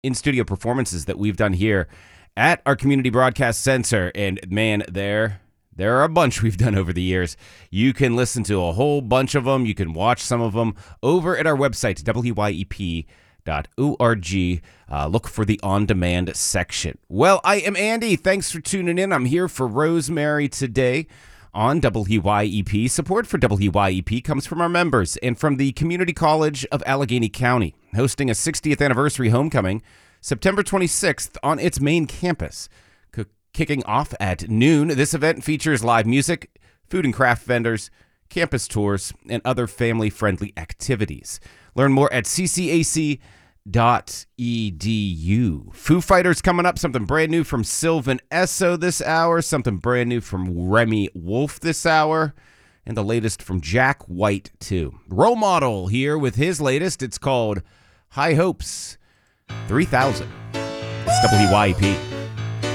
in-studio performances that we've done here at our community broadcast center. And man, there are a bunch we've done over the years. You can listen to a whole bunch of them. You can watch some of them over at our website, wyep.org. Look for the on-demand section. Well, I am Andy. Thanks for tuning in. I'm here for Rosemary today on WYEP. Support for WYEP comes from our members and from the Community College of Allegheny County, hosting a 60th anniversary homecoming September 26th on its main campus. Kicking off at noon, this event features live music, food and craft vendors, campus tours, and other family-friendly activities. Learn more at ccac.edu. Foo Fighters coming up, something brand new from Sylvan Esso this hour, something brand new from Remy Wolf this hour, and the latest from Jack White too. Role Model here with his latest. It's called High Hopes 3000. It's WYEP.